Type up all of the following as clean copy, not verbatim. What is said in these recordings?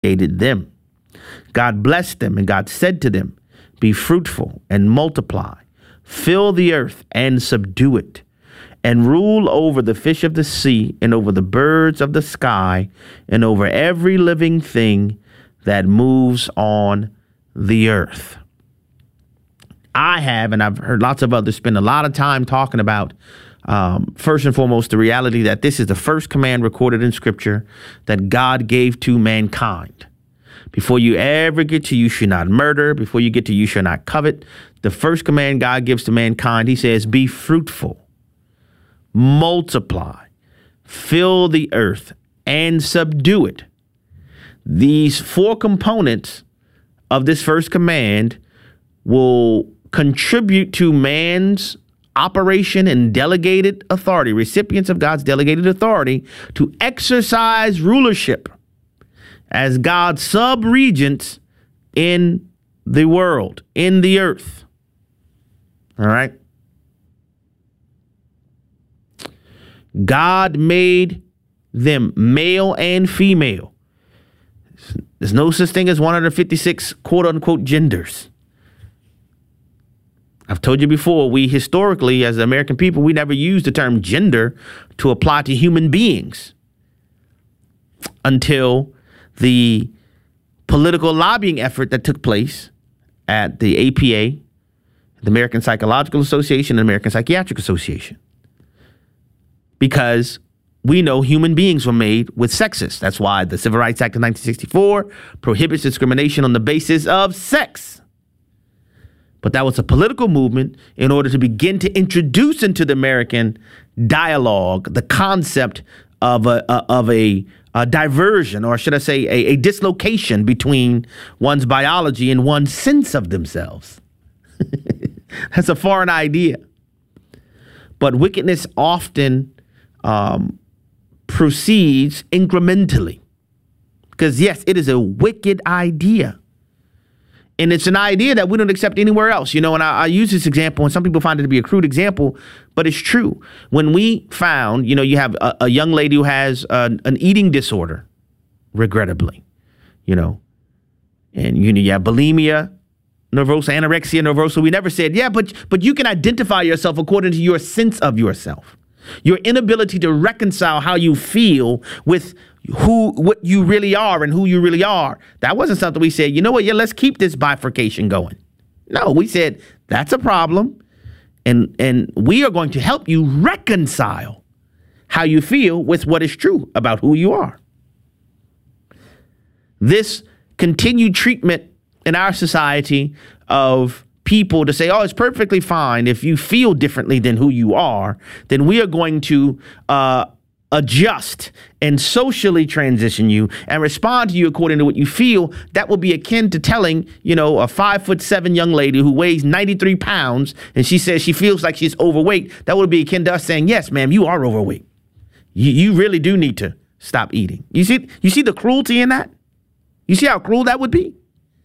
created them. God blessed them, and God said to them, be fruitful and multiply, fill the earth and subdue it, and rule over the fish of the sea and over the birds of the sky and over every living thing that moves on the earth. I have, and I've heard lots of others spend a lot of time talking about, first and foremost, the reality that this is the first command recorded in Scripture that God gave to mankind. Before you ever get to you should not murder, before you get to you shall not covet, the first command God gives to mankind, he says, be fruitful, multiply, fill the earth, and subdue it. These four components of this first command will contribute to man's operation and delegated authority, recipients of God's delegated authority to exercise rulership as God's sub-regents in the world, in the earth. All right. God made them male and female. There's no such thing as 156 quote unquote genders. I've told you before, we historically, as American people, we never used the term gender to apply to human beings until the political lobbying effort that took place at the APA, the American Psychological Association, and the American Psychiatric Association. Because we know human beings were made with sexes. That's why the Civil Rights Act of 1964 prohibits discrimination on the basis of sex. But that was a political movement in order to begin to introduce into the American dialogue the concept of a diversion, or should I say a dislocation between one's biology and one's sense of themselves. That's a foreign idea. But wickedness often proceeds incrementally. Because, yes, it is a wicked idea. And it's an idea that we don't accept anywhere else. You know, and I use this example, and some people find it to be a crude example, but it's true. When we found, you know, you have a young lady who has an eating disorder, regrettably, you know, and you have bulimia, nervosa, anorexia nervosa. We never said, yeah, but you can identify yourself according to your sense of yourself. Your inability to reconcile how you feel with what you really are and who you really are. That wasn't something we said, you know what, yeah, let's keep this bifurcation going. No, we said that's a problem. And we are going to help you reconcile how you feel with what is true about who you are. This continued treatment in our society of people to say, oh, it's perfectly fine if you feel differently than who you are, then we are going to adjust and socially transition you and respond to you according to what you feel. That will be akin to telling, you know, a 5'7" young lady who weighs 93 pounds and she says she feels like she's overweight. That would be akin to us saying, yes, ma'am, you are overweight. You really do need to stop eating. You see the cruelty in that? You see how cruel that would be?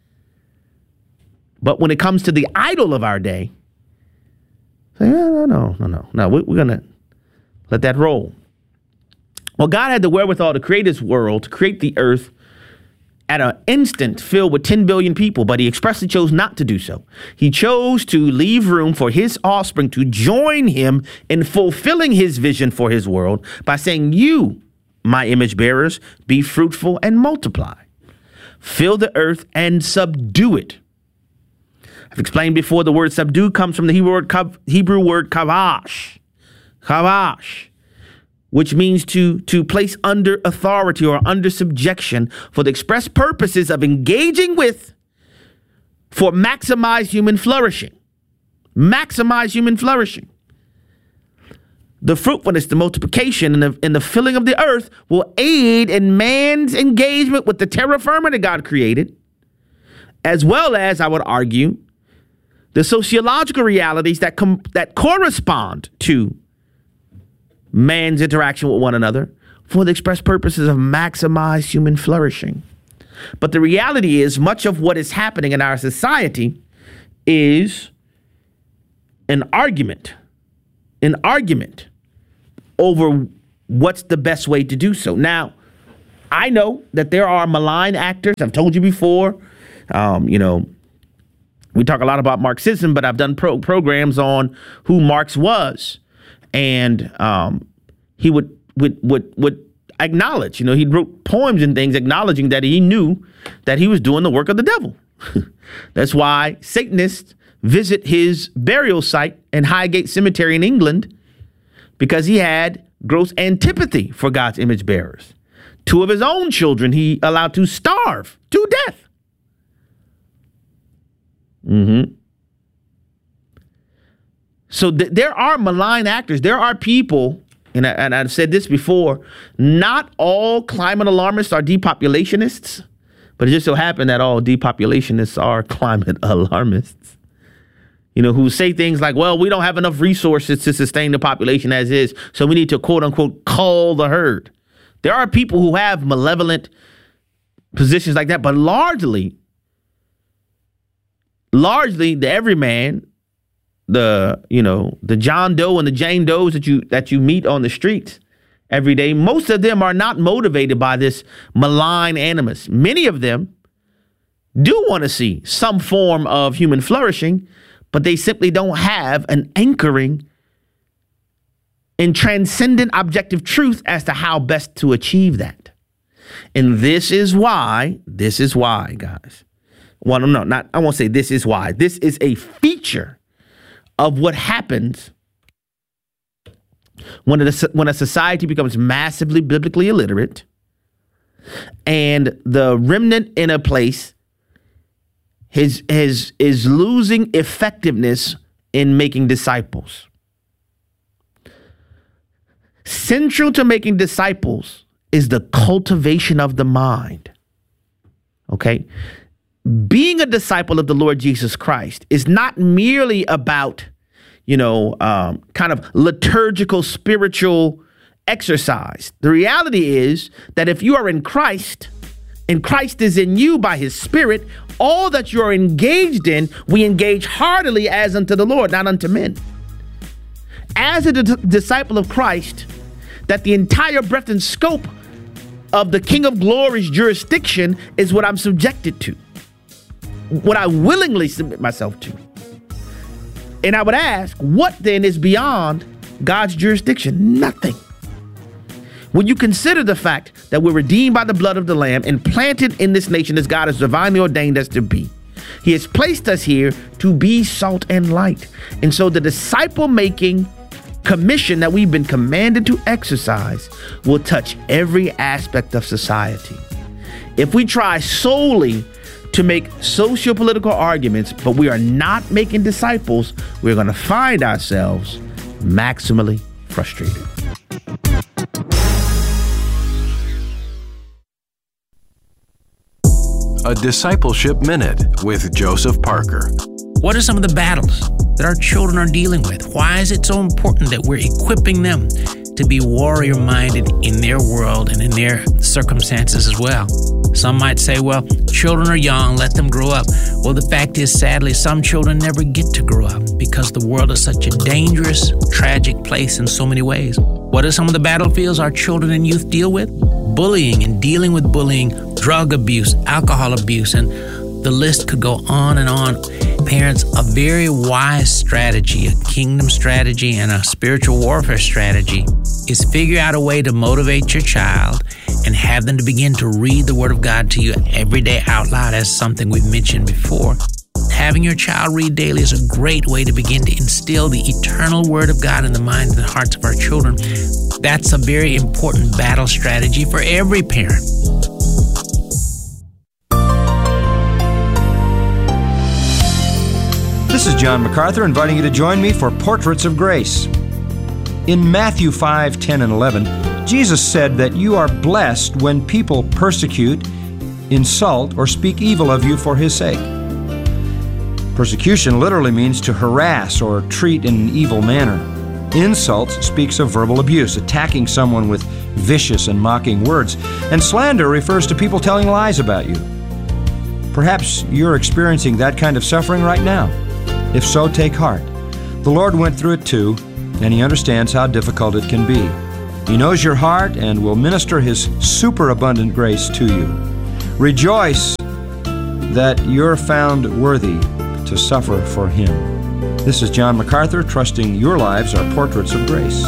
But when it comes to the idol of our day, say, no, we're going to let that roll. Well, God had the wherewithal to create his world, to create the earth at an instant filled with 10 billion people, but he expressly chose not to do so. He chose to leave room for his offspring to join him in fulfilling his vision for his world by saying, you, my image bearers, be fruitful and multiply. Fill the earth and subdue it. I've explained before, the word subdue comes from the Hebrew word kavash, which means to place under authority or under subjection for the express purposes of engaging with, for maximize human flourishing. Maximize human flourishing. The fruitfulness, the multiplication, and the filling of the earth will aid in man's engagement with the terra firma that God created, as well as, I would argue, the sociological realities that correspond to man's interaction with one another for the express purposes of maximize human flourishing. But the reality is, much of what is happening in our society is an argument over what's the best way to do so. Now, I know that there are malign actors. I've told you before. We talk a lot about Marxism, but I've done programs on who Marx was, and he would acknowledge. He wrote poems and things acknowledging that he knew that he was doing the work of the devil. That's why Satanists visit his burial site in Highgate Cemetery in England, because he had gross antipathy for God's image bearers. 2 of his own children he allowed to starve to death. So there are malign actors. There are people, and I've said this before, not all climate alarmists are depopulationists, but it just so happened that all depopulationists are climate alarmists. Who say things like, well, we don't have enough resources to sustain the population as is, so we need to, quote unquote, cull the herd. There are people who have malevolent positions like that, but largely the everyman, the John Doe and the Jane Does that you meet on the streets every day, most of them are not motivated by this malign animus. Many of them do want to see some form of human flourishing, but they simply don't have an anchoring in transcendent objective truth as to how best to achieve that. And this is why, guys. Well, I won't say this is why. This is a feature of what happens when a society becomes massively biblically illiterate and the remnant in a place is losing effectiveness in making disciples. Central to making disciples is the cultivation of the mind. Okay? Being a disciple of the Lord Jesus Christ is not merely about, kind of liturgical spiritual exercise. The reality is that if you are in Christ and Christ is in you by his Spirit, all that you're engaged in, we engage heartily as unto the Lord, not unto men. As a disciple of Christ, that the entire breadth and scope of the King of Glory's jurisdiction is what I'm subjected to, what I willingly submit myself to. And I would ask, what then is beyond God's jurisdiction? Nothing. When you consider the fact that we're redeemed by the blood of the Lamb and planted in this nation as God has divinely ordained us to be, he has placed us here to be salt and light. And so the disciple-making commission that we've been commanded to exercise will touch every aspect of society. If we try solely to make socio-political arguments, but we are not making disciples, we're going to find ourselves maximally frustrated. A Discipleship Minute with Joseph Parker. What are some of the battles that our children are dealing with? Why is it so important that we're equipping them to be warrior-minded in their world and in their circumstances as well? Some might say, well, children are young, let them grow up. Well, the fact is, sadly, some children never get to grow up because the world is such a dangerous, tragic place in so many ways. What are some of the battlefields our children and youth deal with? Bullying and dealing with bullying, drug abuse, alcohol abuse, and the list could go on and on. Parents, a very wise strategy, a kingdom strategy, and a spiritual warfare strategy is figure out a way to motivate your child and have them to begin to read the Word of God to you every day out loud, as something we've mentioned before. Having your child read daily is a great way to begin to instill the eternal Word of God in the minds and the hearts of our children. That's a very important battle strategy for every parent. This is John MacArthur inviting you to join me for Portraits of Grace. In Matthew 5, 10, and 11, Jesus said that you are blessed when people persecute, insult, or speak evil of you for His sake. Persecution literally means to harass or treat in an evil manner. Insult speaks of verbal abuse, attacking someone with vicious and mocking words. And slander refers to people telling lies about you. Perhaps you're experiencing that kind of suffering right now. If so, take heart. The Lord went through it too, and He understands how difficult it can be. He knows your heart and will minister His superabundant grace to you. Rejoice that you're found worthy to suffer for Him. This is John MacArthur, trusting your lives are portraits of grace.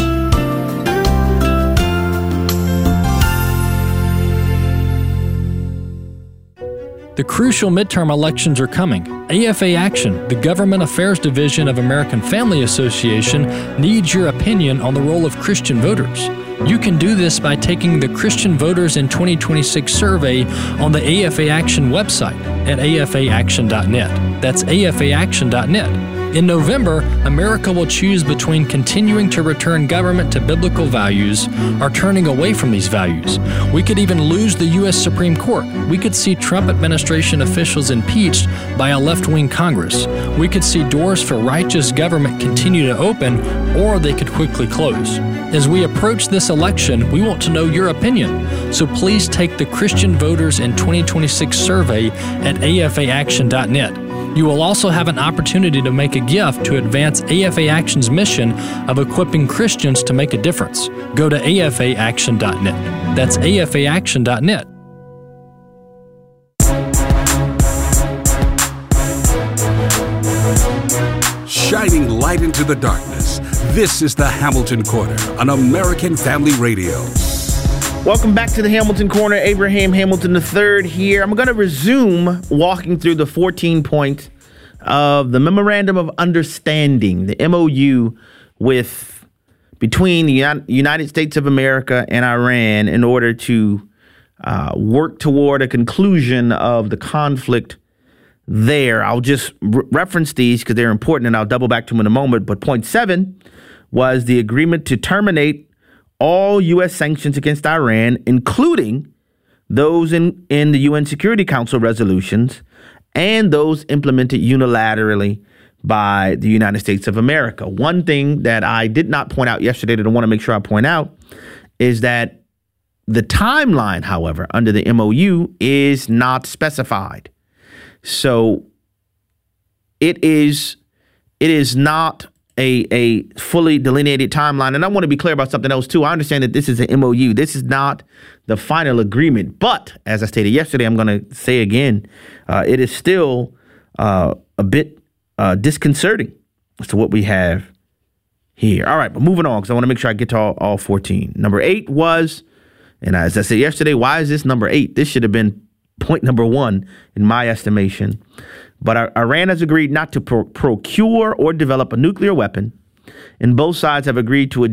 The crucial midterm elections are coming. AFA Action, the Government Affairs Division of American Family Association, needs your opinion on the role of Christian voters. You can do this by taking the Christian Voters in 2026 survey on the AFA Action website at afaaction.net. That's afaaction.net. In November, America will choose between continuing to return government to biblical values or turning away from these values. We could even lose the U.S. Supreme Court. We could see Trump administration officials impeached by a left-wing Congress. We could see doors for righteous government continue to open, or they could quickly close. As we approach this election, we want to know your opinion. So please take the Christian Voters in 2026 survey at afaaction.net. You will also have an opportunity to make a gift to advance AFA Action's mission of equipping Christians to make a difference. Go to afaaction.net. That's afaaction.net. Shining light into the darkness. This is the Hamilton Corner on American Family Radio. Welcome back to the Hamilton Corner. Abraham Hamilton III here. I'm going to resume walking through the 14 points of the Memorandum of Understanding, the MOU between the United States of America and Iran in order to work toward a conclusion of the conflict there. I'll just reference these because they're important, and I'll double back to them in a moment. But point 7 was the agreement to terminate all U.S. sanctions against Iran, including those in the UN Security Council resolutions and those implemented unilaterally by the United States of America. One thing that I did not point out yesterday that I want to make sure I point out is that the timeline, however, under the MOU is not specified. So it is not a fully delineated timeline. And I want to be clear about something else, too. I understand that this is an MOU. This is not the final agreement. But as I stated yesterday, I'm going to say again, it is still a bit disconcerting as to what we have here. All right, but moving on, because I want to make sure I get to all 14. Number 8 was, and as I said yesterday, why is this number 8? This should have been point number 1 in my estimation. But Iran has agreed not to procure or develop a nuclear weapon, and both sides have agreed to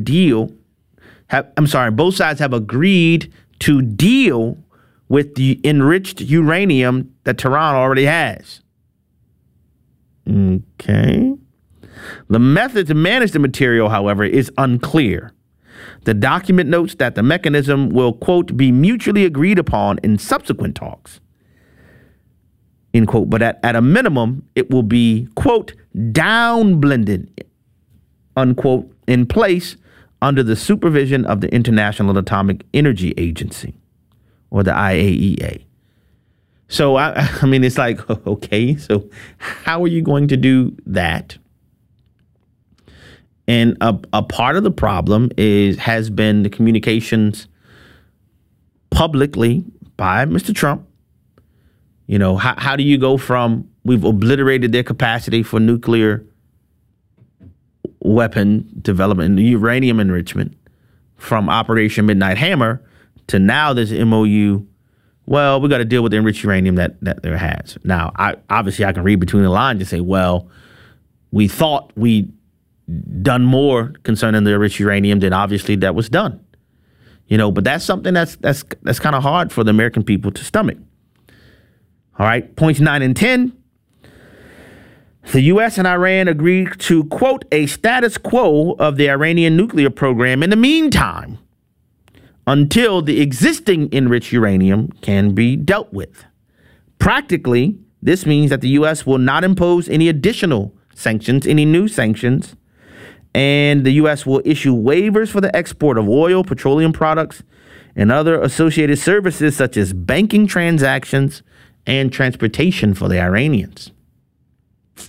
both sides have agreed to deal with the enriched uranium that Tehran already has. Okay. The method to manage the material, however, is unclear. The document notes that the mechanism will, quote, be mutually agreed upon in subsequent talks. End quote. But at a minimum, it will be, quote, down blended, unquote, in place under the supervision of the International Atomic Energy Agency, or the IAEA. So, I mean, it's like, okay, so how are you going to do that? And a part of the problem has been the communications publicly by Mr. Trump. You know, how do you go from we've obliterated their capacity for nuclear weapon development and uranium enrichment from Operation Midnight Hammer to now this MOU? Well, we got to deal with the enriched uranium that there has. Now, I can read between the lines and say, well, we thought we'd done more concerning the enriched uranium than obviously that was done. You know, but that's something that's kind of hard for the American people to stomach. All right, points 9 and 10. The U.S. and Iran agreed to, quote, a status quo of the Iranian nuclear program in the meantime until the existing enriched uranium can be dealt with. Practically, this means that the U.S. will not impose any additional sanctions, any new sanctions, and the U.S. will issue waivers for the export of oil, petroleum products, and other associated services such as banking transactions and transportation for the Iranians.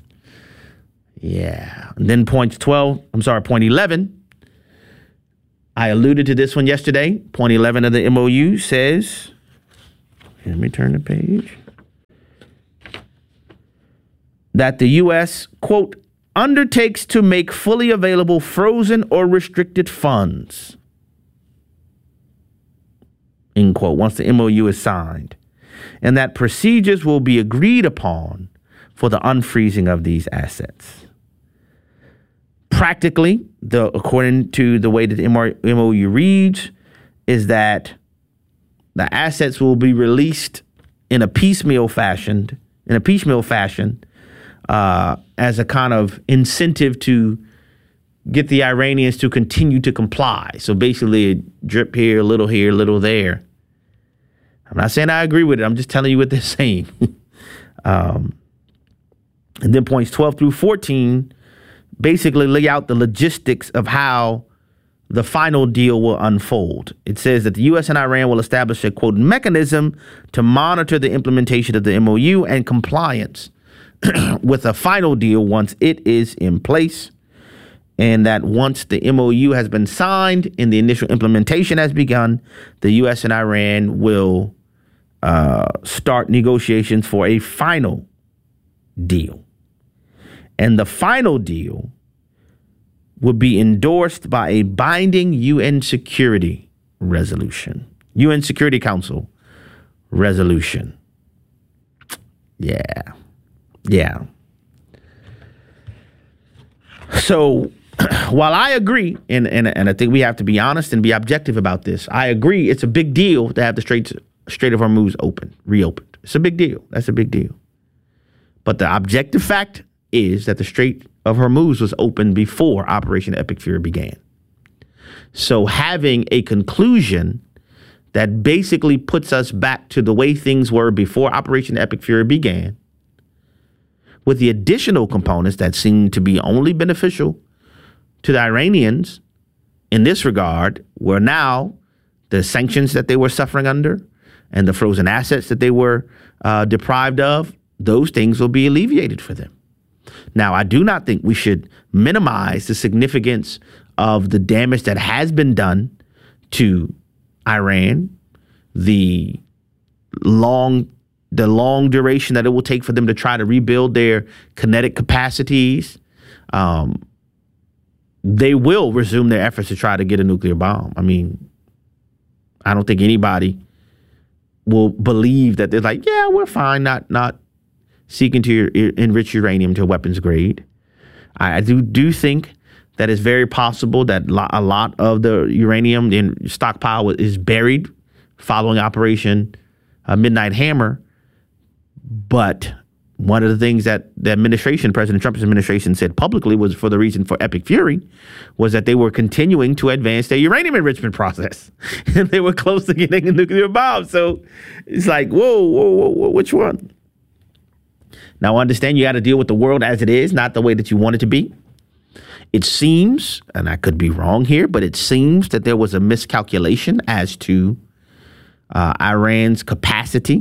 Yeah. And then point 11. I alluded to this one yesterday. Point 11 of the MOU says, let me turn the page, that the U.S., quote, undertakes to make fully available frozen or restricted funds, end quote, once the MOU is signed, and that procedures will be agreed upon for the unfreezing of these assets. Practically, according to the way that the MOU reads, is that the assets will be released in a piecemeal fashion, as a kind of incentive to get the Iranians to continue to comply. So basically, a drip here, a little there. I'm not saying I agree with it. I'm just telling you what they're saying. And then points 12 through 14 basically lay out the logistics of how the final deal will unfold. It says that the U.S. and Iran will establish a, quote, mechanism to monitor the implementation of the MOU and compliance with a final deal once it is in place. And that once the MOU has been signed and the initial implementation has begun, the U.S. and Iran will start negotiations for a final deal. And the final deal would be endorsed by a binding UN Security resolution, UN Security Council resolution. Yeah. So while I agree, and I think we have to be honest and be objective about this, I agree it's a big deal to have the Strait of Hormuz reopened. It's a big deal. That's a big deal. But the objective fact is that the Strait of Hormuz was open before Operation Epic Fury began. So having a conclusion that basically puts us back to the way things were before Operation Epic Fury began, with the additional components that seem to be only beneficial to the Iranians in this regard, were now the sanctions that they were suffering under and the frozen assets that they were deprived of, those things will be alleviated for them. Now, I do not think we should minimize the significance of the damage that has been done to Iran, the long duration that it will take for them to try to rebuild their kinetic capacities. They will resume their efforts to try to get a nuclear bomb. I mean, I don't think anybody will believe that they're like, yeah, we're fine, not seeking to enrich uranium to weapons grade. I do think that it's very possible that a lot of the uranium in stockpile is buried following Operation Midnight Hammer. But one of the things that the administration, President Trump's administration, said publicly was for the reason for Epic Fury was that they were continuing to advance their uranium enrichment process. And they were close to getting a nuclear bomb. So it's like, whoa, which one? Now, understand you got to deal with the world as it is, not the way that you want it to be. It seems, and I could be wrong here, but it seems that there was a miscalculation as to Iran's capacity.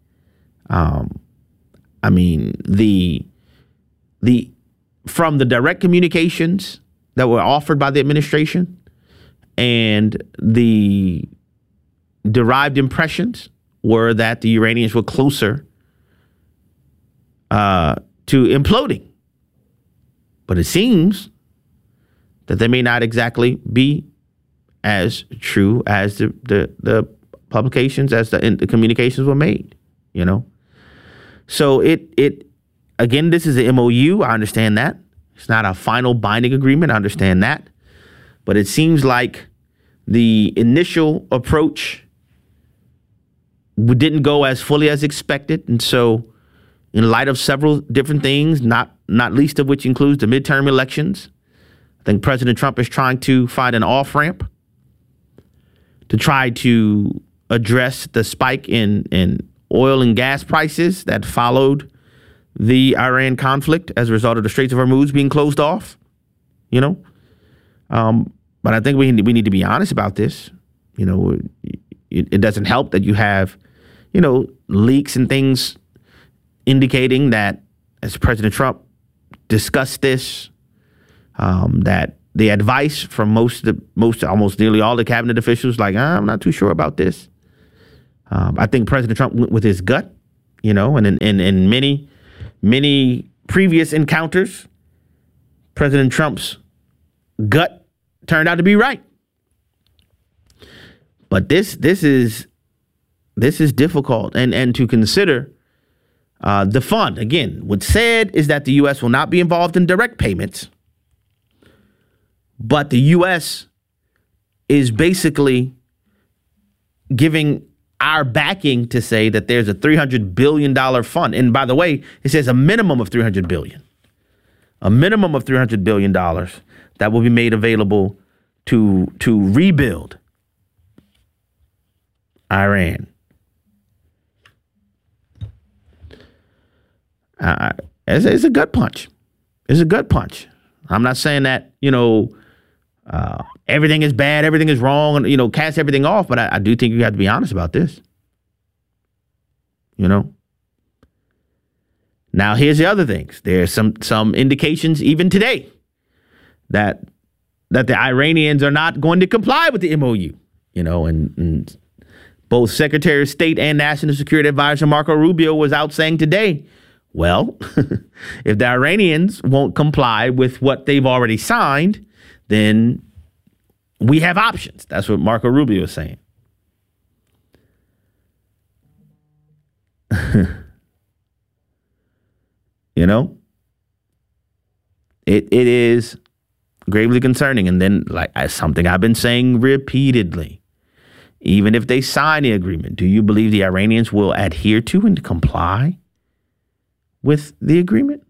I mean, the from the direct communications that were offered by the administration and the derived impressions were that the Iranians were closer to imploding. But it seems that they may not exactly be as true as the publications, as the communications were made, you know? So it again, this is an MOU. I understand that. It's not a final binding agreement. I understand that. But it seems like the initial approach didn't go as fully as expected. And so in light of several different things, not least of which includes the midterm elections, I think President Trump is trying to find an off-ramp to try to address the spike in oil and gas prices that followed the Iran conflict as a result of the Straits of Hormuz being closed off, you know. But I think we need to be honest about this. You know, it doesn't help that you have, you know, leaks and things indicating that as President Trump discussed this, that the advice from almost nearly all the cabinet officials, like, I'm not too sure about this. I think President Trump went with his gut, and in many previous encounters, President Trump's gut turned out to be right. But this is difficult, and to consider the fund. Again, what's said is that the U.S. will not be involved in direct payments, but the U.S. is basically giving our backing to say that there's a $300 billion fund. And by the way, it says a minimum of $300 billion. A minimum of $300 billion that will be made available to rebuild Iran. It's a gut punch. It's a gut punch. I'm not saying that, everything is bad, everything is wrong, and, cast everything off. But I do think you have to be honest about this. Now, here's the other things. There's some indications even today that the Iranians are not going to comply with the MOU, and both Secretary of State and National Security Advisor Marco Rubio was out saying today, well, if the Iranians won't comply with what they've already signed, then we have options. That's what Marco Rubio is saying. It is gravely concerning. And then, something I've been saying repeatedly, even if they sign the agreement, do you believe the Iranians will adhere to and comply with the agreement?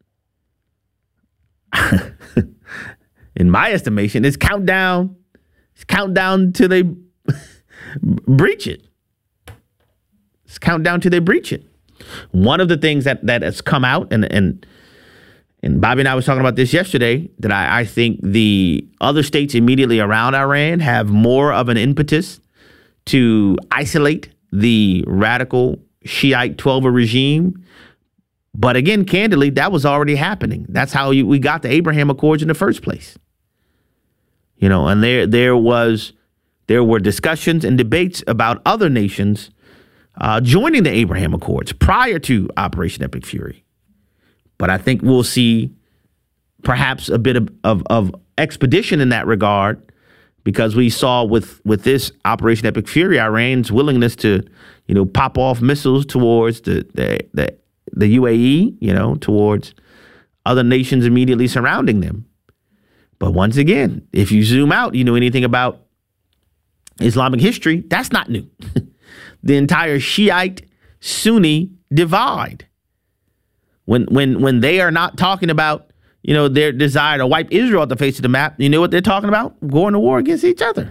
In my estimation, it's countdown till they breach it. It's countdown till they breach it. One of the things that has come out, and Bobby and I was talking about this yesterday, that I think the other states immediately around Iran have more of an impetus to isolate the radical Shiite Twelver regime. But again, candidly, that was already happening. That's how we got the Abraham Accords in the first place. And there were discussions and debates about other nations joining the Abraham Accords prior to Operation Epic Fury. But I think we'll see perhaps a bit of expedition in that regard, because we saw with this Operation Epic Fury, Iran's willingness to, pop off missiles towards the UAE, towards other nations immediately surrounding them. But once again, if you zoom out, anything about Islamic history, that's not new. The entire Shiite Sunni divide. When they are not talking about, their desire to wipe Israel off the face of the map, you know what they're talking about? Going to war against each other.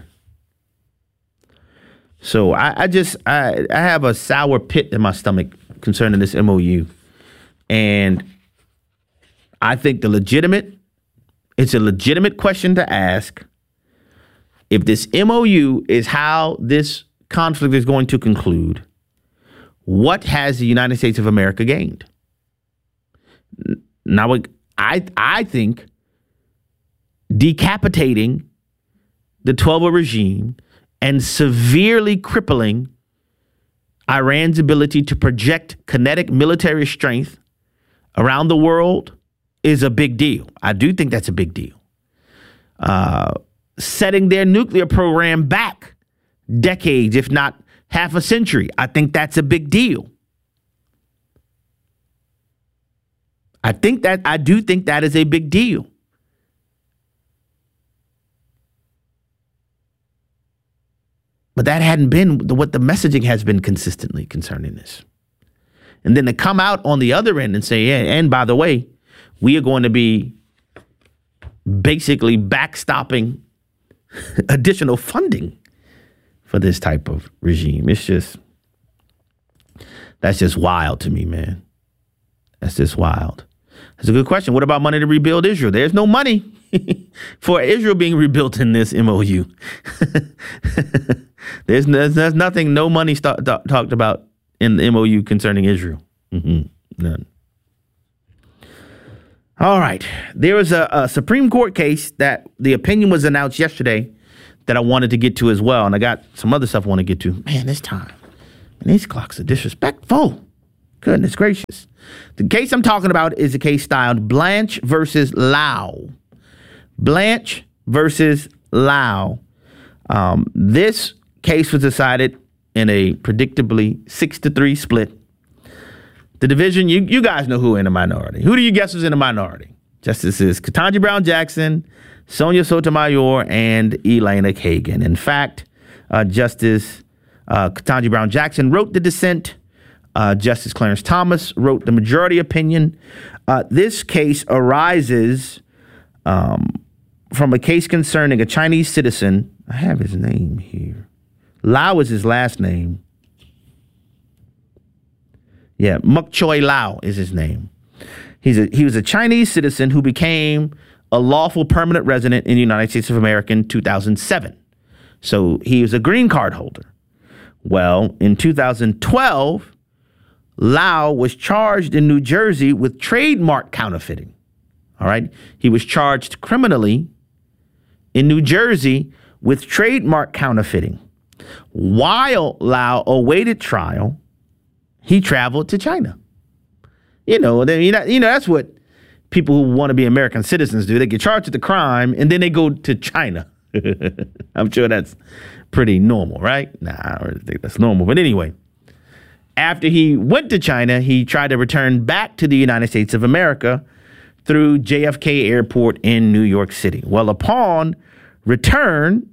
So I have a sour pit in my stomach concerning this MOU. And I think it's a legitimate question to ask if this MOU is how this conflict is going to conclude. What has the United States of America gained? Now, I think decapitating the Twelver regime and severely crippling Iran's ability to project kinetic military strength around the world is a big deal. I do think that's a big deal. Setting their nuclear program back decades, if not half a century, I think that's a big deal. I do think that is a big deal. But that hadn't been what the messaging has been consistently concerning this. And then to come out on the other end and say, yeah, and by the way, we are going to be basically backstopping additional funding for this type of regime. That's just wild to me, man. That's just wild. That's a good question. What about money to rebuild Israel? There's no money for Israel being rebuilt in this MOU. There's nothing, no money talked about in the MOU concerning Israel. Mm-hmm. None. All right. There was a Supreme Court case that the opinion was announced yesterday that I wanted to get to as well. And I got some other stuff I want to get to. Man, this time. And these clocks are disrespectful. Goodness gracious. The case I'm talking about is a case styled Blanche versus Lau. Blanche versus Lau. This case was decided in a predictably 6-3 split. The division, you guys know who in the minority. Who do you guess was in the minority? Justices Ketanji Brown Jackson, Sonia Sotomayor, and Elena Kagan. In fact, Justice Ketanji Brown Jackson wrote the dissent. Justice Clarence Thomas wrote the majority opinion. This case arises from a case concerning a Chinese citizen. I have his name here. Lau is his last name. Yeah, Muk Choi Lau is his name. He was a Chinese citizen who became a lawful permanent resident in the United States of America in 2007. So he was a green card holder. Well, in 2012, Lau was charged in New Jersey with trademark counterfeiting. All right. He was charged criminally in New Jersey with trademark counterfeiting. While Lau awaited trial, he traveled to China. That's what people who want to be American citizens do. They get charged with the crime and then they go to China. I'm sure that's pretty normal, right? Nah, I don't really think that's normal. But anyway, after he went to China, he tried to return back to the United States of America through JFK Airport in New York City. Well, upon return,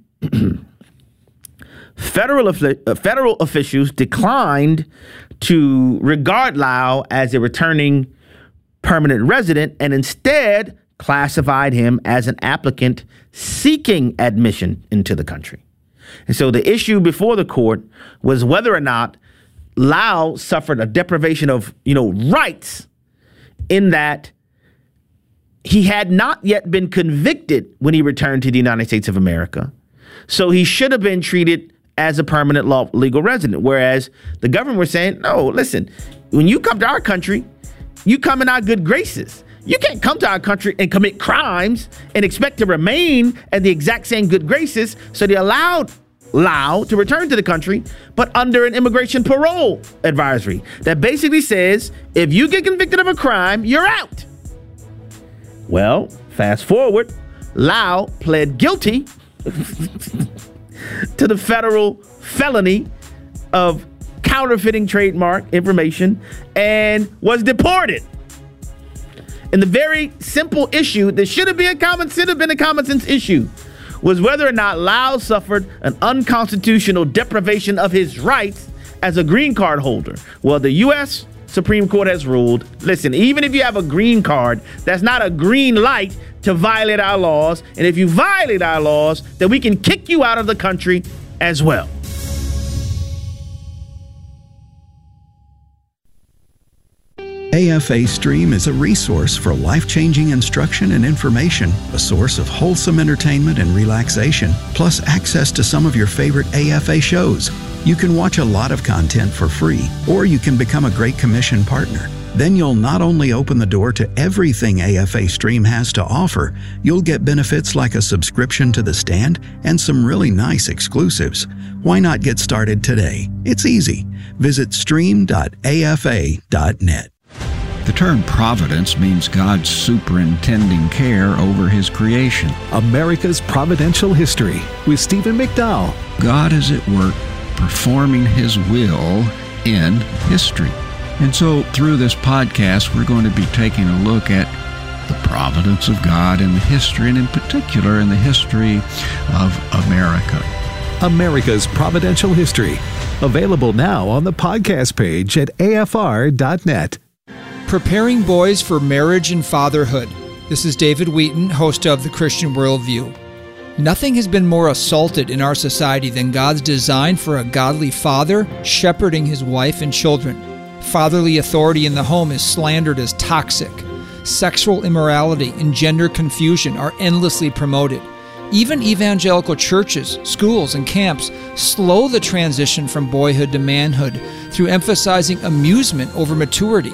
federal officials declined to regard Lau as a returning permanent resident and instead classified him as an applicant seeking admission into the country. And so the issue before the court was whether or not Lau suffered a deprivation of, rights in that he had not yet been convicted when he returned to the United States of America. So he should have been treated as a permanent legal resident, whereas the government was saying, no, listen, when you come to our country, you come in our good graces. You can't come to our country and commit crimes and expect to remain at the exact same good graces. So they allowed Lau to return to the country, but under an immigration parole advisory that basically says, if you get convicted of a crime, you're out. Well, fast forward, Lau pled guilty to the federal felony of counterfeiting trademark information and was deported. And the very simple issue that should have been a common sense issue was whether or not Lau suffered an unconstitutional deprivation of his rights as a green card holder. Well, the U.S. Supreme Court has ruled, listen, even if you have a green card, that's not a green light to violate our laws. And if you violate our laws, then we can kick you out of the country as well. AFA Stream is a resource for life-changing instruction and information, a source of wholesome entertainment and relaxation, plus access to some of your favorite AFA shows. You can watch a lot of content for free, or you can become a Great Commission partner. Then you'll not only open the door to everything AFA Stream has to offer, you'll get benefits like a subscription to The Stand and some really nice exclusives. Why not get started today? It's easy. Visit stream.afa.net. The term providence means God's superintending care over His creation. America's Providential History with Stephen McDowell. God is at work performing His will in history. And so through this podcast, we're going to be taking a look at the providence of God in the history, and in particular in the history of America. America's Providential History. Available now on the podcast page at afr.net. Preparing boys for marriage and fatherhood. This is David Wheaton, host of The Christian Worldview. Nothing has been more assaulted in our society than God's design for a godly father shepherding his wife and children. Fatherly authority in the home is slandered as toxic. Sexual immorality and gender confusion are endlessly promoted. Even evangelical churches, schools, and camps slow the transition from boyhood to manhood through emphasizing amusement over maturity.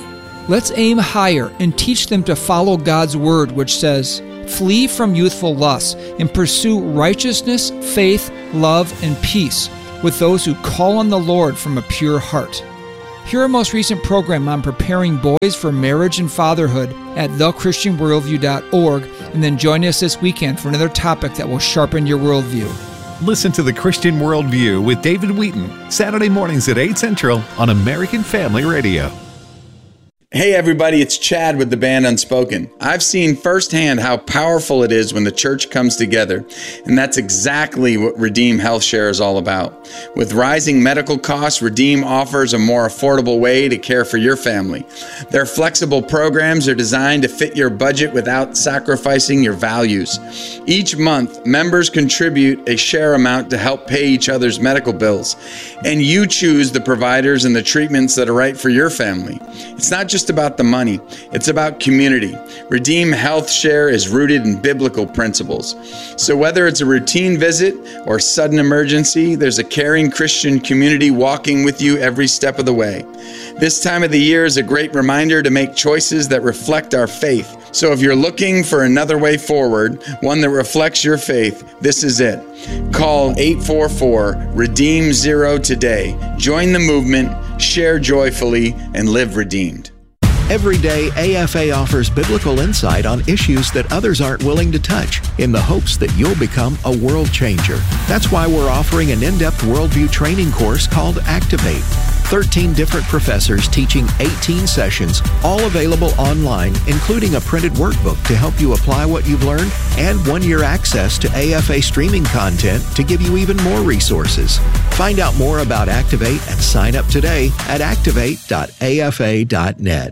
Let's aim higher and teach them to follow God's word, which says, "Flee from youthful lusts and pursue righteousness, faith, love, and peace with those who call on the Lord from a pure heart." Hear our most recent program on preparing boys for marriage and fatherhood at thechristianworldview.org, and then join us this weekend for another topic that will sharpen your worldview. Listen to The Christian Worldview with David Wheaton, Saturday mornings at 8 Central on American Family Radio. Hey everybody, it's Chad with the band Unspoken. I've seen firsthand how powerful it is when the church comes together, and that's exactly what Redeem Health Share is all about. With rising medical costs, Redeem offers a more affordable way to care for your family. Their flexible programs are designed to fit your budget without sacrificing your values. Each month, members contribute a share amount to help pay each other's medical bills, and you choose the providers and the treatments that are right for your family. It's not just about the money, it's about community. Redeem Health Share is rooted in biblical principles. So whether it's a routine visit or sudden emergency, there's a caring Christian community walking with you every step of the way. This time of the year is a great reminder to make choices that reflect our faith. So if you're looking for another way forward, one that reflects your faith, this is it. Call 844-REDEEM-0 today. Join the movement, share joyfully, and live redeemed. Every day, AFA offers biblical insight on issues that others aren't willing to touch in the hopes that you'll become a world changer. That's why we're offering an in-depth worldview training course called Activate. 13 different professors teaching 18 sessions, all available online, including a printed workbook to help you apply what you've learned and 1-year access to AFA streaming content to give you even more resources. Find out more about Activate and sign up today at activate.afa.net.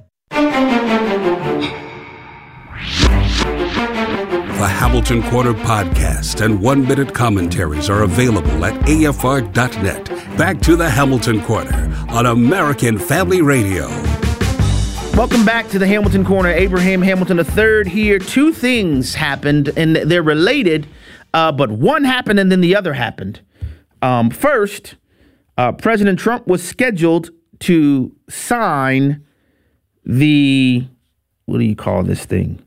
The Hamilton Corner podcast and 1-minute commentaries are available at afr.net. Back to the Hamilton Corner on American Family Radio. Welcome back to the Hamilton Corner. Abraham Hamilton III here. Two things happened, and they're related, but one happened and then the other happened. First, President Trump was scheduled to sign the, what do you call this thing?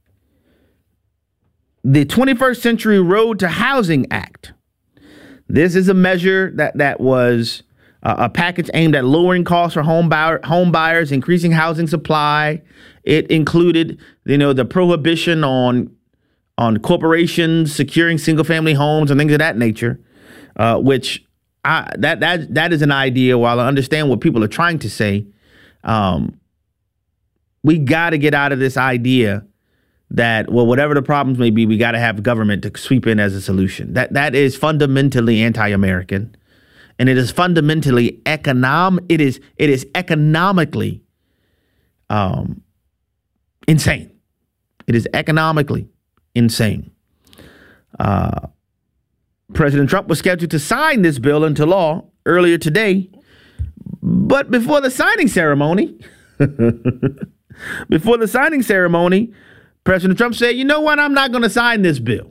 The 21st Century Road to Housing Act. This is a measure that was a package aimed at lowering costs for home buyers, increasing housing supply. It included, the prohibition on corporations securing single-family homes and things of that nature, which that is an idea. While I understand what people are trying to say, we got to get out of this idea that, well, whatever the problems may be, we got to have government to sweep in as a solution. That is fundamentally anti-American, and it is fundamentally It is economically insane. It is economically insane. President Trump was scheduled to sign this bill into law earlier today, but before the signing ceremony, President Trump said, "You know what? I'm not going to sign this bill."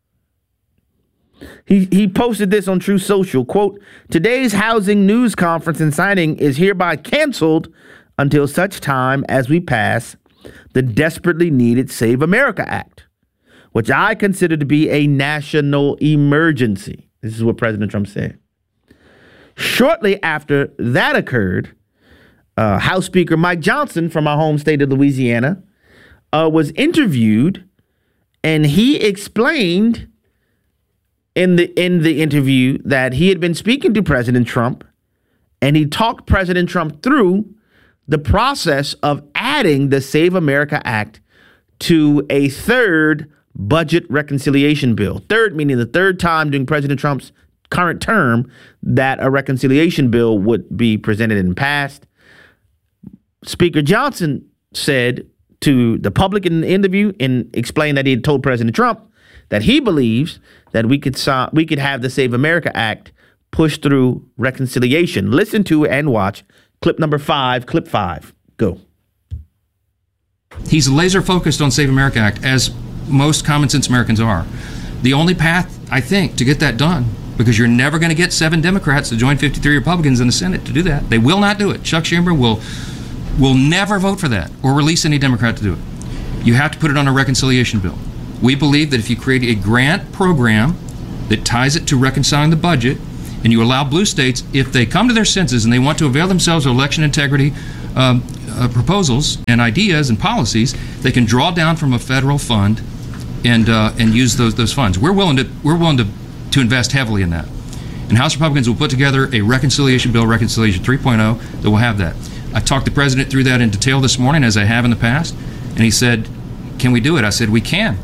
He posted this on Truth Social, quote, "Today's housing news conference and signing is hereby canceled until such time as we pass the desperately needed Save America Act, which I consider to be a national emergency." This is what President Trump said. Shortly after that occurred, House Speaker Mike Johnson from my home state of Louisiana was interviewed, and he explained in the interview that he had been speaking to President Trump, and he talked President Trump through the process of adding the Save America Act to a third budget reconciliation bill. Third, meaning the third time during President Trump's current term that a reconciliation bill would be presented and passed. Speaker Johnson said to the public in the interview and explained that he had told President Trump that he believes that we could have the Save America Act pushed through reconciliation. Listen to and watch clip 5. Go. He's laser focused on Save America Act, as most common sense Americans are. The only path, I think, to get that done, because you're never going to get 7 Democrats to join 53 Republicans in the Senate to do that. They will not do it. Chuck Schumer will will never vote for that or release any Democrat to do it. You have to put it on a reconciliation bill. We believe that if you create a grant program that ties it to reconciling the budget, and you allow blue states, if they come to their senses and they want to avail themselves of election integrity proposals and ideas and policies, they can draw down from a federal fund and use those funds. We're willing to invest heavily in that. And House Republicans will put together a reconciliation bill, Reconciliation 3.0, that will have that. I talked the president through that in detail this morning, as I have in the past, and he said, "Can we do it?" I said, "We can."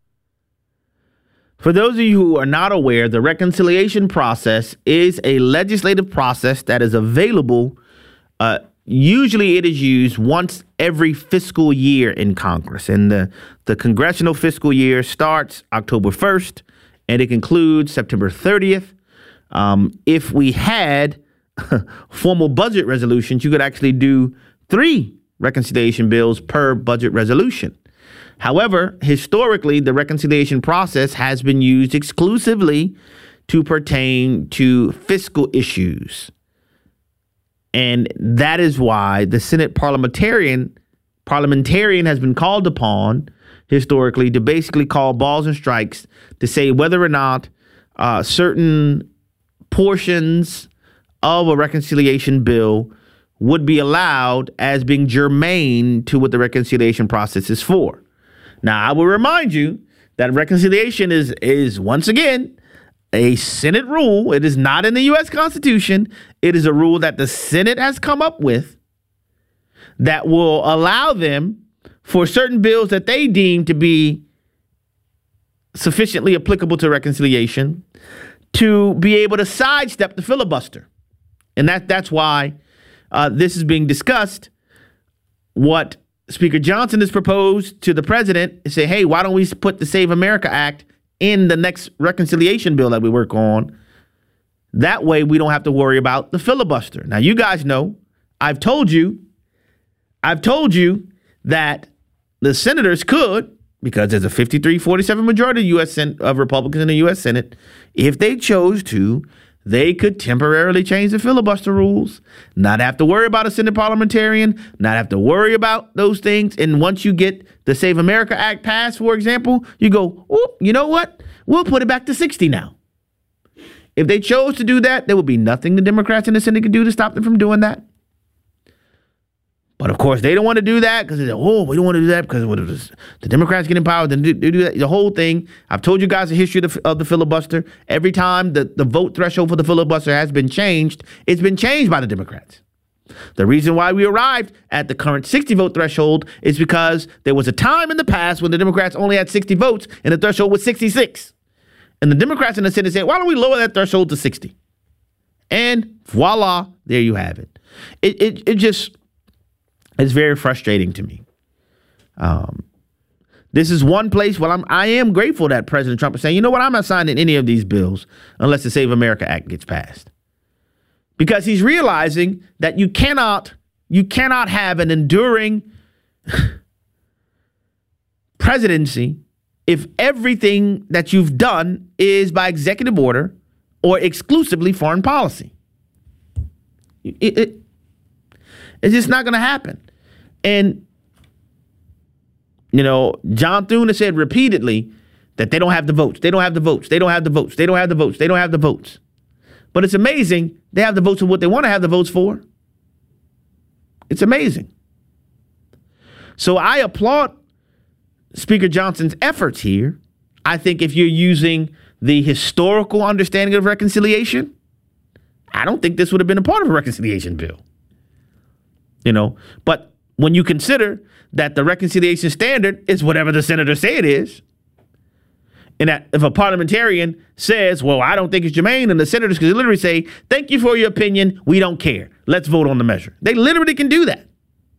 For those of you who are not aware, the reconciliation process is a legislative process that is available. Usually it is used once every fiscal year in Congress. And the congressional fiscal year starts October 1st and it concludes September 30th. If we had formal budget resolutions, you could actually do 3 reconciliation bills per budget resolution. However, historically, the reconciliation process has been used exclusively to pertain to fiscal issues. And that is why the Senate parliamentarian has been called upon historically to basically call balls and strikes to say whether or not certain portions of a reconciliation bill would be allowed as being germane to what the reconciliation process is for. Now, I will remind you that reconciliation is once again a Senate rule. It is not in the U.S. Constitution. It is a rule that the Senate has come up with that will allow them for certain bills that they deem to be sufficiently applicable to reconciliation to be able to sidestep the filibuster. And that's why this is being discussed. What Speaker Johnson has proposed to the president is say, hey, why don't we put the Save America Act in the next reconciliation bill that we work on? That way we don't have to worry about the filibuster. Now, you guys know, I've told you that the senators could, because there's a 53-47 majority of Republicans in the U.S. Senate, if they chose to, they could temporarily change the filibuster rules, not have to worry about a Senate parliamentarian, not have to worry about those things. And once you get the Save America Act passed, for example, you go, oh, you know what? We'll put it back to 60 now. If they chose to do that, there would be nothing the Democrats in the Senate could do to stop them from doing that. But of course, they don't want to do that because they say, oh, we don't want to do that because the Democrats get in power. Then do that. The whole thing. I've told you guys the history of the filibuster. Every time the vote threshold for the filibuster has been changed, it's been changed by the Democrats. The reason why we arrived at the current 60 vote threshold is because there was a time in the past when the Democrats only had 60 votes and the threshold was 66. And the Democrats in the Senate said, why don't we lower that threshold to 60? And voila, there you have it. It just... It's very frustrating to me. This is one place where I am grateful that President Trump is saying, you know what, I'm not signing any of these bills unless the Save America Act gets passed. Because he's realizing that you cannot have an enduring presidency if everything that you've done is by executive order or exclusively foreign policy. It's just not going to happen. And, you know, John Thune has said repeatedly that they don't have the votes. They don't have the votes. They don't have the votes. They don't have the votes. They don't have the votes. But it's amazing they have the votes for what they want to have the votes for. It's amazing. So I applaud Speaker Johnson's efforts here. I think if you're using the historical understanding of reconciliation, I don't think this would have been a part of a reconciliation bill. You know, but when you consider that the reconciliation standard is whatever the senators say it is, and that if a parliamentarian says, well, I don't think it's germane, and the senators can literally say, thank you for your opinion, we don't care, let's vote on the measure. They literally can do that.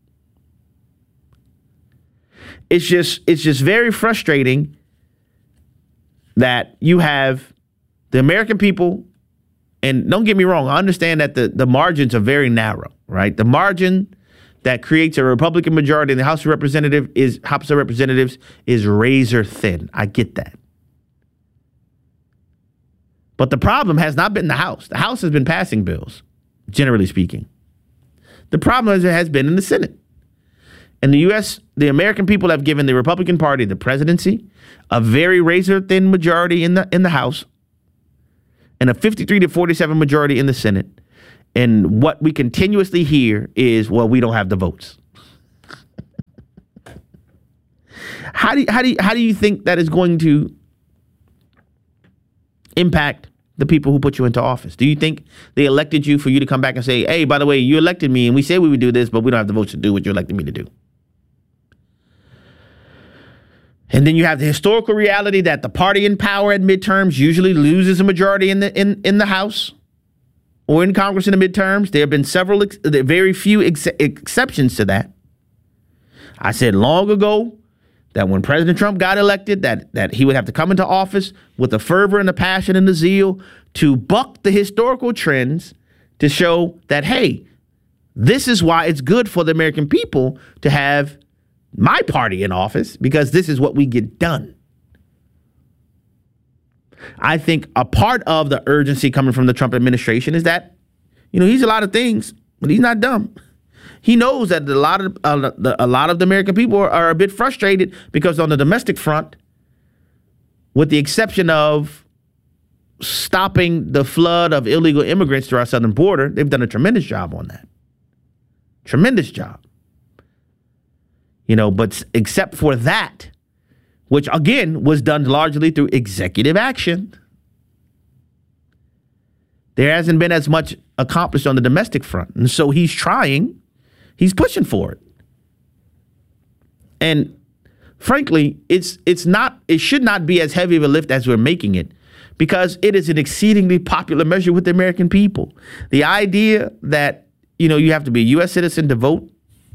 It's just very frustrating that you have the American people. And don't get me wrong, I understand that the margins are very narrow, right? The margin that creates a Republican majority in the House of Representatives is razor thin. I get that. But the problem has not been the House. The House has been passing bills, generally speaking. The problem has been in the Senate. And the American people have given the Republican Party the presidency, a very razor-thin majority in the House, and a 53-47 majority in the Senate. And what we continuously hear is, well, we don't have the votes. How do you think that is going to impact the people who put you into office? Do you think they elected you for you to come back and say, hey, by the way, you elected me and we said we would do this, but we don't have the votes to do what you elected me to do? And then you have the historical reality that the party in power at midterms usually loses a majority in the House or in Congress in the midterms. There have been very few exceptions to that. I said long ago that when President Trump got elected, that he would have to come into office with the fervor and the passion and the zeal to buck the historical trends to show that, hey, this is why it's good for the American people to have my party in office, because this is what we get done. I think a part of the urgency coming from the Trump administration is that, he's a lot of things, but he's not dumb. He knows that a lot of the American people are a bit frustrated because on the domestic front, with the exception of stopping the flood of illegal immigrants to our southern border, they've done a tremendous job on that. Tremendous job. But except for that, which again was done largely through executive action, there hasn't been as much accomplished on the domestic front. And so he's pushing for it. And frankly, it should not be as heavy of a lift as we're making it, because it is an exceedingly popular measure with the American people. The idea that, you have to be a U.S. citizen to vote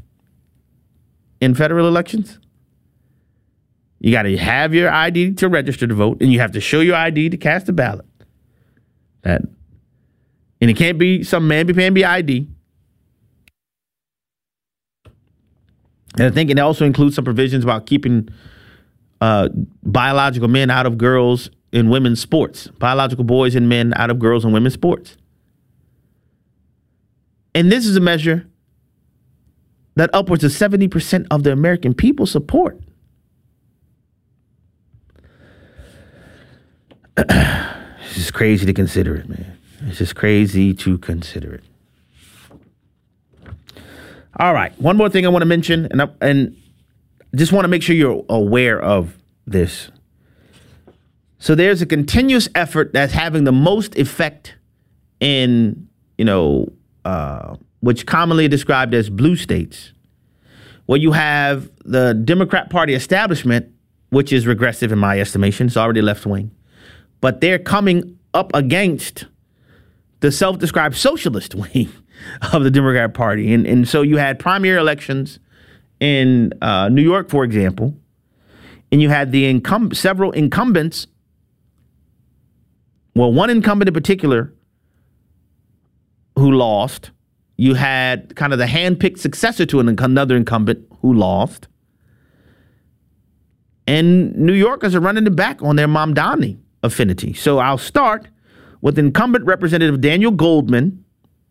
in federal elections. You got to have your ID to register to vote, and you have to show your ID to cast a ballot. And it can't be some mamby-pamby ID. And I think it also includes some provisions about keeping biological men out of girls in women's sports, biological boys and men out of girls and women's sports. And this is a measure that upwards of 70% of the American people support. It's just crazy to consider it, man. It's just crazy to consider it. All right. One more thing I want to mention, and just want to make sure you're aware of this. So there's a continuous effort that's having the most effect in, which commonly described as blue states, where you have the Democrat Party establishment, which is regressive in my estimation. It's already left wing. But they're coming up against the self-described socialist wing of the Democrat Party. And so you had primary elections in New York, for example, and you had the several incumbents. Well, one incumbent in particular who lost. You had kind of the hand-picked successor to another incumbent who lost. And New Yorkers are running it back on their Mamdani affinity. So I'll start with incumbent Representative Daniel Goldman.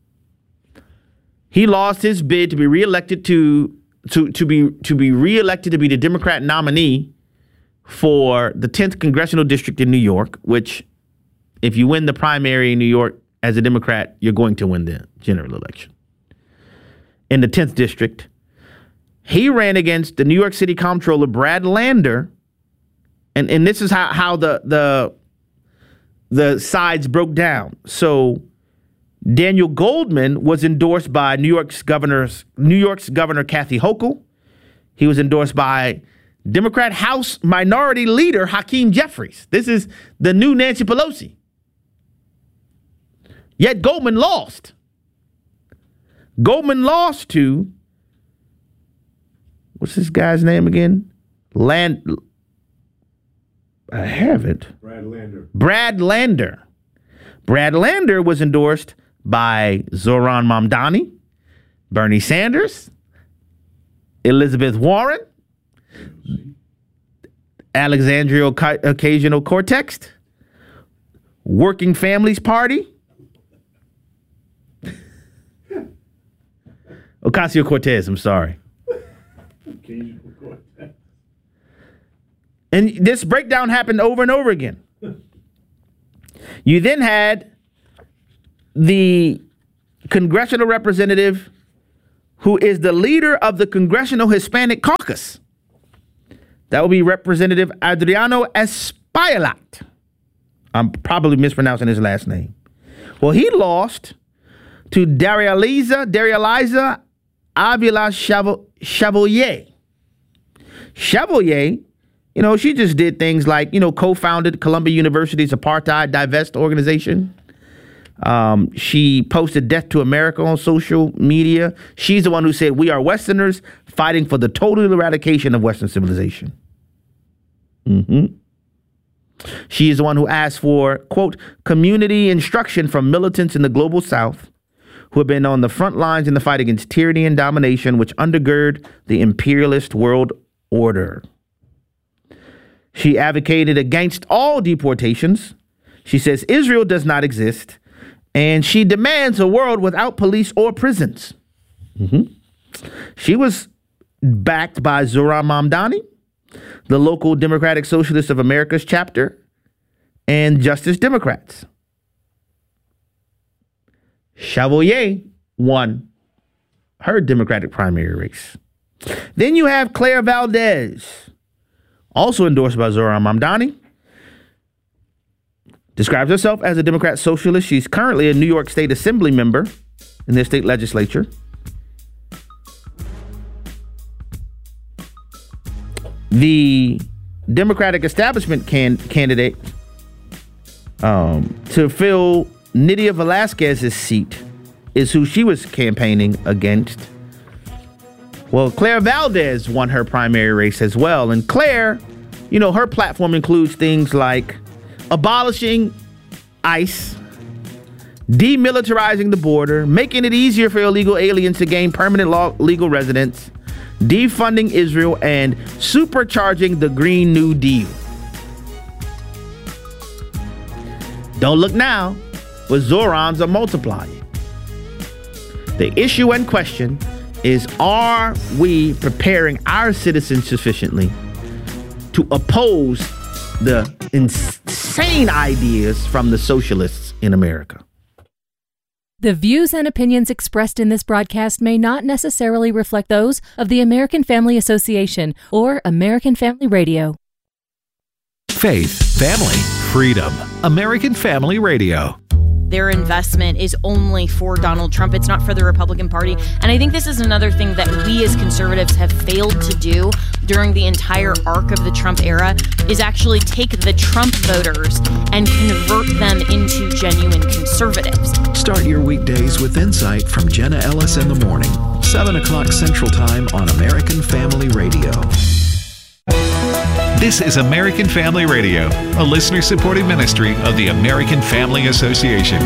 He lost his bid to be reelected to be reelected to be the Democrat nominee for the 10th congressional district in New York, which if you win the primary in New York as a Democrat, you're going to win the general election. In the 10th district, he ran against the New York City Comptroller Brad Lander, and this is how the sides broke down. So Daniel Goldman was endorsed by New York's Governor Kathy Hochul. He was endorsed by Democrat House Minority Leader Hakeem Jeffries. This is the new Nancy Pelosi. Yet Goldman lost. Goldman lost to, what's this guy's name again? I have it. Brad Lander. Brad Lander was endorsed by Zohran Mamdani, Bernie Sanders, Elizabeth Warren, Alexandria Ocasio-Cortez, Working Families Party, Ocasio-Cortez, I'm sorry. And this breakdown happened over and over again. You then had the congressional representative who is the leader of the Congressional Hispanic Caucus. That will be Representative Adriano Espaillat. I'm probably mispronouncing his last name. Well, he lost to Darializa Avila Chevalier. Chevalier, you know, she just did things like, you know, co-founded Columbia University's apartheid divest organization. She posted Death to America on social media. She's the one who said, "We are Westerners fighting for the total eradication of Western civilization." She is the one who asked for, quote, community instruction from militants in the global South who have been on the front lines in the fight against tyranny and domination, which undergird the imperialist world order. She advocated against all deportations. She says Israel does not exist, and she demands a world without police or prisons. She was backed by Zohran Mamdani, the local Democratic Socialists of America's chapter, and Justice Democrats. Chevalier won her Democratic primary race. Then you have Claire Valdez, also endorsed by Zohran Mamdani. Describes herself as a Democrat socialist. She's currently a New York State Assembly member in their state legislature. The Democratic establishment candidate to fill Nydia Velasquez's seat is who she was campaigning against. Well, Claire Valdez won her primary race as well. And Claire, you know, her platform includes things like abolishing ICE, demilitarizing the border, making it easier for illegal aliens to gain permanent legal residence, defunding Israel, and supercharging the Green New Deal. Don't look now, but Zohran's are multiplying. The issue and question is, are we preparing our citizens sufficiently to oppose the insane ideas from the socialists in America? The views and opinions expressed in this broadcast may not necessarily reflect those of the American Family Association or American Family Radio. Faith, family, freedom. American Family Radio. Their investment is only for Donald Trump. It's not for the Republican Party. And I think this is another thing that we as conservatives have failed to do during the entire arc of the Trump era, is actually take the Trump voters and convert them into genuine conservatives. Start your weekdays with insight from Jenna Ellis in the morning, 7 o'clock Central Time on American Family Radio. This is American Family Radio, a listener-supported ministry of the American Family Association.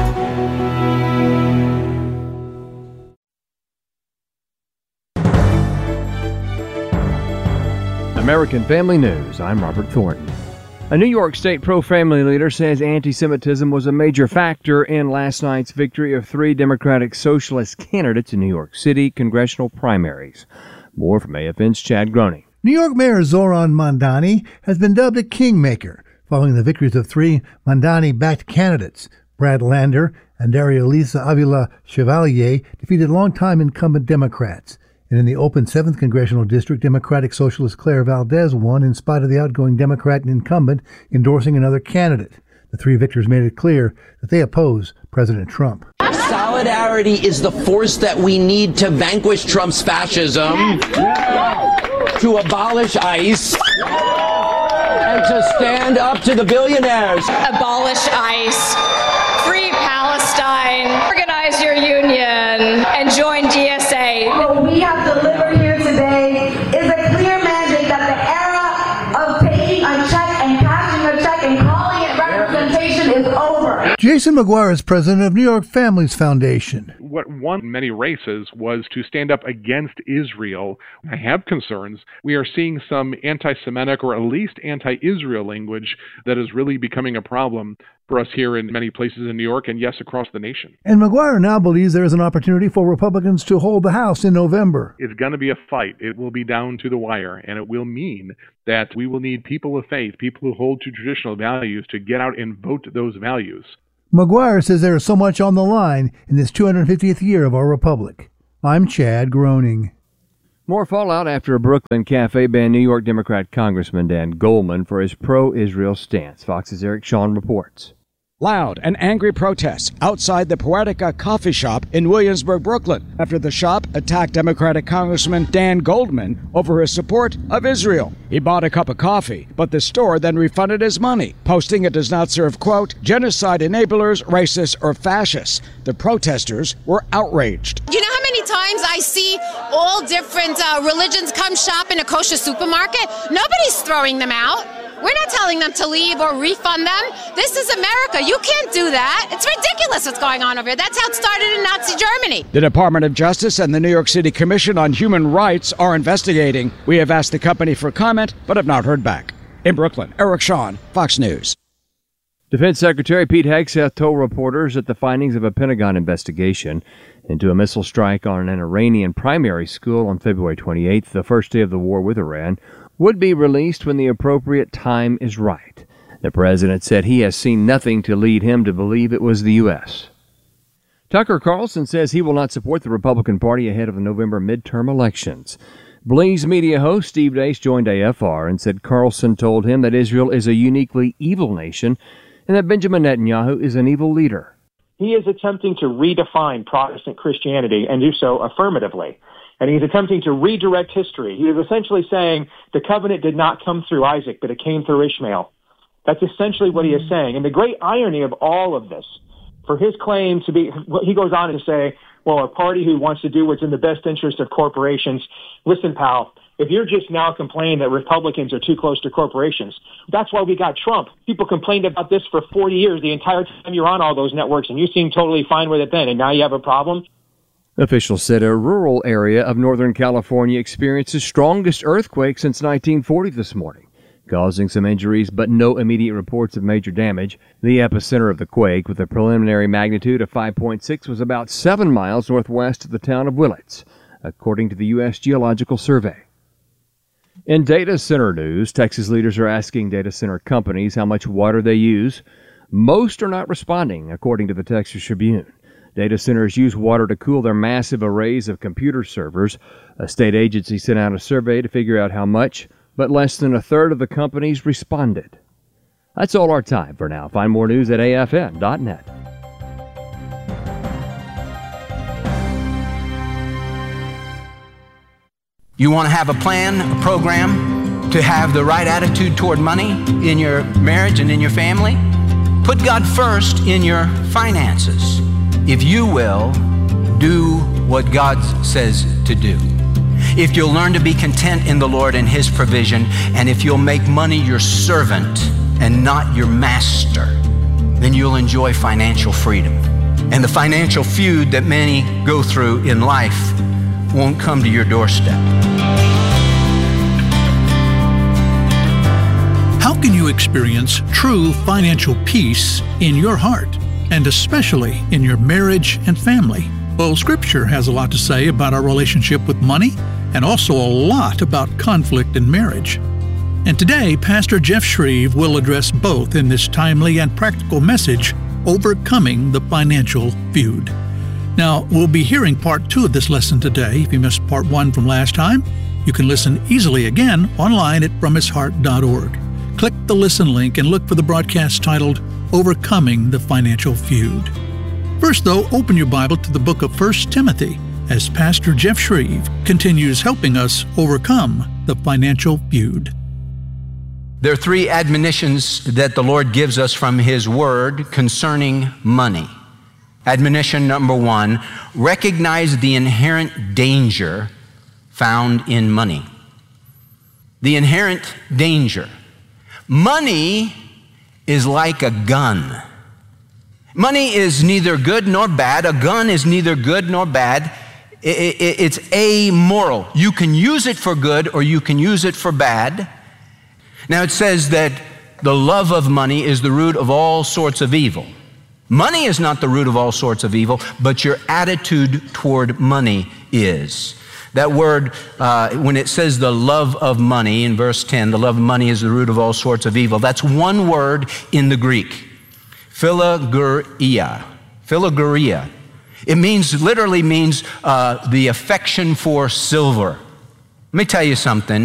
American Family News, I'm Robert Thornton. A New York State pro-family leader says anti-Semitism was a major factor in last night's victory of 3 Democratic Socialist candidates in New York City congressional primaries. More from AFN's Chad Groening. New York Mayor Zohran Mamdani has been dubbed a kingmaker following the victories of 3 Mamdani-backed candidates. Brad Lander and Darializa Avila Chevalier defeated longtime incumbent Democrats. And in the open 7th Congressional District, Democratic Socialist Claire Valdez won in spite of the outgoing Democrat incumbent endorsing another candidate. The 3 victors made it clear that they oppose President Trump. Solidarity is the force that we need to vanquish Trump's fascism, to abolish ICE, and to stand up to the billionaires. Abolish ICE, free Palestine, organize your union, and join DSA. What we have delivered here today is a clear mandate that the era of taking a check and cashing a check and calling it representation is over. Jason McGuire is president of New York Families Foundation. what won many races was to stand up against Israel. I have concerns. We are seeing some anti-Semitic or at least anti-Israel language that is really becoming a problem for us here in many places in New York and, yes, across the nation. And McGuire now believes there is an opportunity for Republicans to hold the House in November. It's going to be a fight. It will be down to the wire, and it will mean that we will need people of faith, people who hold to traditional values, to get out and vote those values. McGuire says there is so much on the line in this 250th year of our republic. I'm Chad Groening. More fallout after a Brooklyn cafe banned New York Democrat Congressman Dan Goldman for his pro-Israel stance. Fox's Eric Shawn reports. Loud and angry protests outside the Poetica coffee shop in Williamsburg, Brooklyn, after the shop attacked Democratic Congressman Dan Goldman over his support of Israel. He bought a cup of coffee, but the store then refunded his money, posting it does not serve, quote, genocide enablers, racists, or fascists. The protesters were outraged. You know how many times I see all different religions come shop in a kosher supermarket? Nobody's throwing them out. We're not telling them to leave or refund them. This is America. You can't do that. It's ridiculous what's going on over here. That's how it started in Nazi Germany. The Department of Justice and the New York City Commission on Human Rights are investigating. We have asked the company for comment, but have not heard back. In Brooklyn, Eric Shawn, Fox News. Defense Secretary Pete Hegseth told reporters that the findings of a Pentagon investigation into a missile strike on an Iranian primary school on February 28th, the first day of the war with Iran, would be released when the appropriate time is right. The president said he has seen nothing to lead him to believe it was the U.S. Tucker Carlson says he will not support the Republican Party ahead of the November midterm elections. Blaze Media host Steve Deace joined AFR and said Carlson told him that Israel is a uniquely evil nation and that Benjamin Netanyahu is an evil leader. He is attempting to redefine Protestant Christianity and do so affirmatively. And he's attempting to redirect history. He is essentially saying the covenant did not come through Isaac, but it came through Ishmael. That's essentially what he is saying. And the great irony of all of this, for his claim to be, he goes on to say, well, a party who wants to do what's in the best interest of corporations. Listen, pal, if you're just now complaining that Republicans are too close to corporations, that's why we got Trump. People complained about this for 40 years, the entire time you're on all those networks, and you seemed totally fine with it then, and now you have a problem? Officials said a rural area of Northern California experienced the strongest earthquake since 1940 this morning, causing some injuries but no immediate reports of major damage. The epicenter of the quake, with a preliminary magnitude of 5.6, was about 7 miles northwest of the town of Willits, according to the U.S. Geological Survey. In data center news, Texas leaders are asking data center companies how much water they use. Most are not responding, according to the Texas Tribune. Data centers use water to cool their massive arrays of computer servers. A state agency sent out a survey to figure out how much, but less than a third of the companies responded. That's all our time for now. Find more news at afn.net. You want to have a plan, a program to have the right attitude toward money in your marriage and in your family? Put God first in your finances. If you will do what God says to do, if you'll learn to be content in the Lord and His provision, and if you'll make money your servant and not your master, then you'll enjoy financial freedom. And the financial feud that many go through in life won't come to your doorstep. How can you experience true financial peace in your heart, and especially in your marriage and family? Well, Scripture has a lot to say about our relationship with money, and also a lot about conflict in marriage. And today, Pastor Jeff Shreve will address both in this timely and practical message, Overcoming the Financial Feud. Now, we'll be hearing part 2 of this lesson today. If you missed part 1 from last time, you can listen easily again online at FromHisHeart.org. Click the listen link and look for the broadcast titled Overcoming the Financial Feud. First, though, open your Bible to the book of 1 Timothy as Pastor Jeff Shreve continues helping us overcome the financial feud. There are 3 admonitions that the Lord gives us from His Word concerning money. Admonition number 1, recognize the inherent danger found in money. The inherent danger. Money is like a gun. Money is neither good nor bad. A gun is neither good nor bad. It's amoral. You can use it for good or you can use it for bad. Now it says that the love of money is the root of all sorts of evil. Money is not the root of all sorts of evil, but your attitude toward money is. That word, when it says the love of money in verse 10, the love of money is the root of all sorts of evil. That's one word in the Greek, philaguria. Philaguria. It literally means the affection for silver. Let me tell you something.